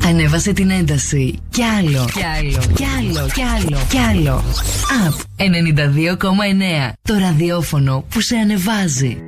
Ανέβασε την ένταση. Κι άλλο. Κι άλλο. Κι άλλο. Κι άλλο. Κι άλλο. Up 92,9. Το ραδιόφωνο που σε ανεβάζει.